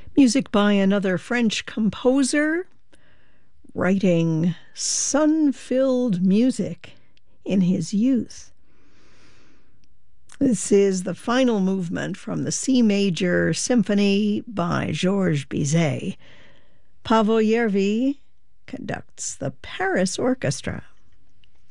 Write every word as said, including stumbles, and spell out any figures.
Music by another French composer, writing sun-filled music in his youth. This is the final movement from the C Major Symphony by Georges Bizet. Paavo Järvi conducts the Paris Orchestra.